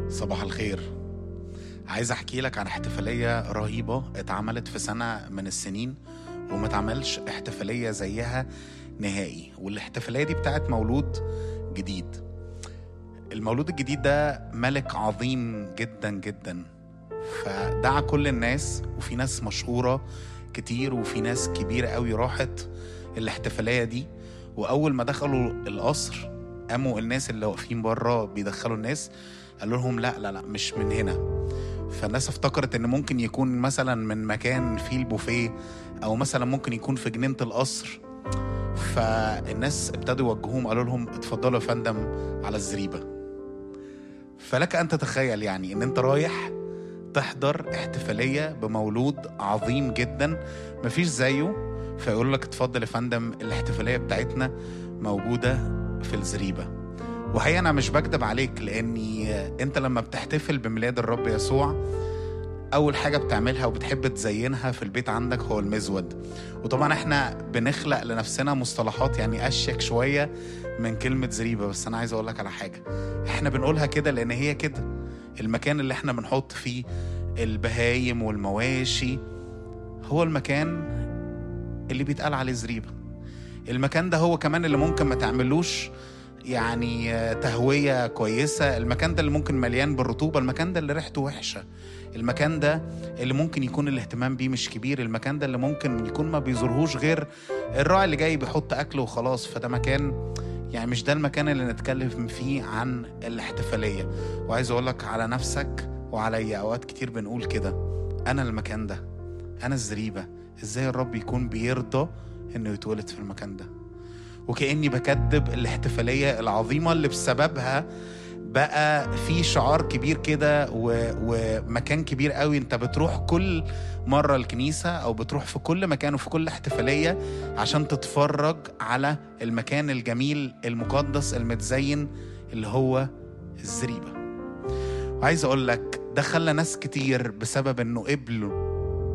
صباح الخير. عايز احكي لك عن احتفالية رهيبة اتعملت في سنة من السنين وما اتعملش احتفالية زيها نهائي، والاحتفالية دي بتاعت مولود جديد. المولود الجديد ده ملك عظيم جدا جدا، فدعا كل الناس، وفي ناس مشهورة كتير وفي ناس كبيرة قوي راحت الاحتفالية دي. وأول ما دخلوا القصر قاموا الناس اللي واقفين بره بيدخلوا الناس قالوا لهم لا لا لا مش من هنا. فالناس افتكرت ان ممكن يكون مثلا من مكان فيه البوفيه، او مثلا ممكن يكون في جنينة القصر. فالناس ابتدوا يوجهوهم قالوا لهم اتفضلوا يا فندم على الزريبة. فلك ان تتخيل يعني ان انت رايح تحضر احتفالية بمولود عظيم جدا مفيش زيه، فيقول لك اتفضل يا فندم الاحتفالية بتاعتنا موجودة في الزريبة. وحقيقة أنا مش بكدب عليك، لأني أنت لما بتحتفل بميلاد الرب يسوع أول حاجة بتعملها وبتحب تزينها في البيت عندك هو المزود. وطبعا احنا بنخلق لنفسنا مصطلحات يعني أشيك شوية من كلمة زريبة، بس أنا عايز أقول لك على حاجة، احنا بنقولها كده لأن هي كده المكان اللي احنا بنحط فيه البهايم والمواشي هو المكان اللي بيتقال عليه زريبة. المكان ده هو كمان اللي ممكن ما تعملوش يعني تهوية كويسة، المكان ده اللي ممكن مليان بالرطوبة، المكان ده اللي ريحته وحشة، المكان ده اللي ممكن يكون الاهتمام بيه مش كبير، المكان ده اللي ممكن يكون ما بيزورهوش غير الراعي اللي جاي بيحط أكل وخلاص. فده مكان يعني مش ده المكان اللي نتكلم فيه عن الاحتفالية. وعايز أقولك على نفسك وعليا أوقات كتير بنقول كده، أنا المكان ده، أنا الزريبة. إزاي الرب يكون بيرضى إنه يتولد في المكان ده؟ وكأني بكدب الاحتفالية العظيمة اللي بسببها بقى في شعار كبير كده ومكان كبير قوي. انت بتروح كل مرة الكنيسة او بتروح في كل مكان وفي كل احتفالية عشان تتفرج على المكان الجميل المقدس المتزين اللي هو الزريبة. وعايز اقول لك ده خلى ناس كتير بسبب انه قبلوا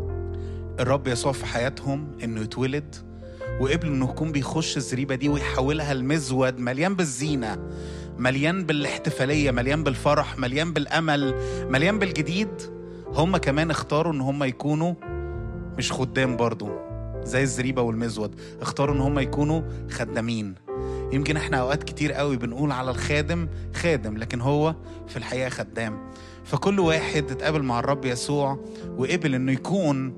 الرب يسوع في حياتهم انه يتولد، وقبلوا انه يكون بيخش الزريبة دي ويحولها المزود مليان بالزينة، مليان بالاحتفالية، مليان بالفرح، مليان بالأمل، مليان بالجديد. هم كمان اختاروا ان هم يكونوا مش خدام برضو زي الزريبة والمزود، اختاروا ان هم يكونوا خدامين. يمكن احنا اوقات كتير قوي بنقول على الخادم خادم، لكن هو في الحقيقة خدام. فكل واحد اتقابل مع الرب يسوع وقبل انه يكون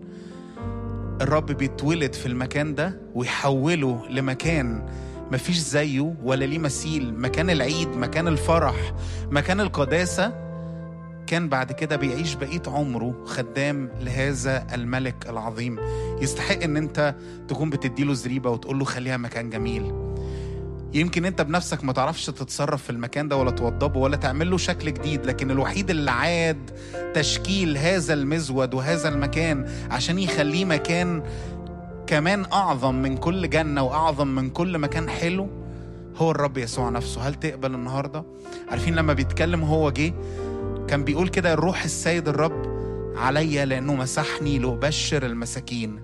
الرب بيتولد في المكان ده ويحوله لمكان مفيش زيه ولا ليه مثيل، مكان العيد، مكان الفرح، مكان القداسة. كان بعد كده بيعيش بقية عمره خدام لهذا الملك العظيم. يستحق ان انت تكون بتديله زريبة وتقول له خليها مكان جميل. يمكن انت بنفسك ما تعرفش تتصرف في المكان ده ولا توضبه ولا تعمل له شكل جديد، لكن الوحيد اللي عاد تشكيل هذا المزود وهذا المكان عشان يخليه مكان كمان أعظم من كل جنة وأعظم من كل مكان حلو هو الرب يسوع نفسه. هل تقبل النهاردة؟ عارفين لما بيتكلم هو جه كان بيقول كده، الروح السيد الرب عليا لأنه مسحني لأبشر المساكين،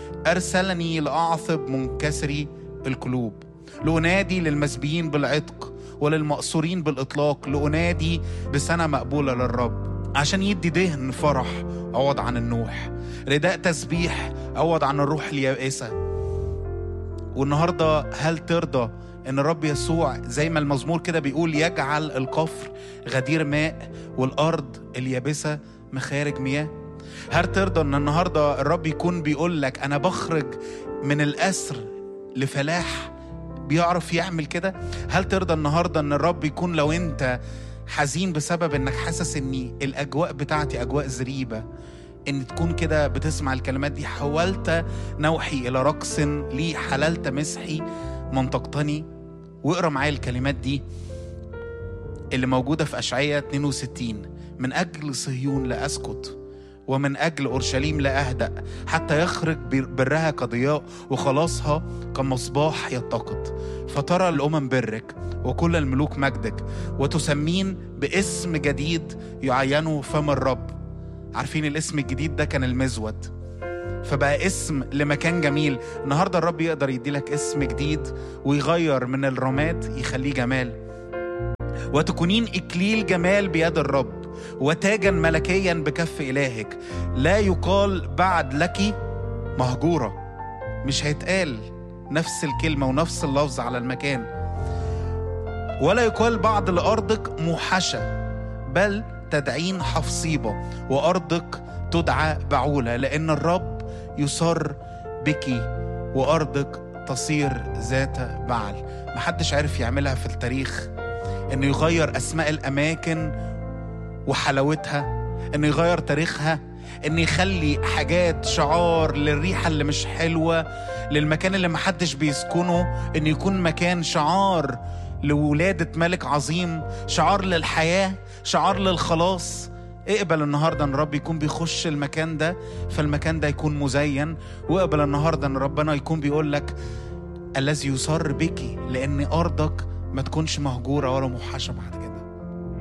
أرسلني لأعصب منكسري القلوب، لأنادي للمسبيين بالعتق وللمأسورين بالإطلاق، لأنادي بسنة مقبولة للرب، عشان يدي دهن فرح عوض عن النوح، رداء تسبيح عوض عن الروح اليائسة. والنهاردة هل ترضى ان الرب يسوع زي ما المزمور كده بيقول يجعل القفر غدير ماء والأرض اليابسة مخارج مياه؟ هل ترضى ان النهاردة الرب يكون بيقول لك انا بخرج من الأسر لفلاح؟ بيعرف يعمل كده. هل ترضى النهاردة ان الرب يكون لو انت حزين بسبب انك حاسس ان الاجواء بتاعتي اجواء زريبة، ان تكون كده بتسمع الكلمات دي، حولت نوحي الى رقص لي، حللت مسحي منطقتني. واقرا معايا الكلمات دي اللي موجودة في أشعياء 62: من أجل صهيون لا أسكت ومن أجل أورشليم لا أهدأ حتى يخرج برها كضياء وخلاصها كمصباح يتقد، فترى الأمم برك وكل الملوك مجدك وتسمين باسم جديد يعينه فم الرب. عارفين الاسم الجديد ده كان المزود، فبقى اسم لمكان جميل. النهاردة الرب يقدر يديلك اسم جديد ويغير من الرماد يخليه جمال. وتكونين إكليل جمال بيد الرب وتاجا ملكيا بكف إلهك. لا يقال بعد لك مهجورة، مش هيتقال نفس الكلمة ونفس اللفظ على المكان. ولا يقال بعد لأرضك موحشة، بل تدعين حفصيبة، وأرضك تدعى بعولة، لأن الرب يسر بك وأرضك تصير ذات بعل. محدش عارف يعملها في التاريخ، إنه يغير أسماء الأماكن وحلاوتها، إنه يغير تاريخها، إنه يخلي حاجات شعار للريحة اللي مش حلوة، للمكان اللي محدش بيسكنه، إنه يكون مكان شعار لولادة ملك عظيم، شعار للحياة، شعار للخلاص. اقبل النهاردة ان رب يكون بيخش المكان ده، فالمكان ده يكون مزين. واقبل النهاردة ان ربنا يكون بيقول لك الذي يسر بك، لان ارضك ما تكونش مهجورة ولا موحشة بعد كده.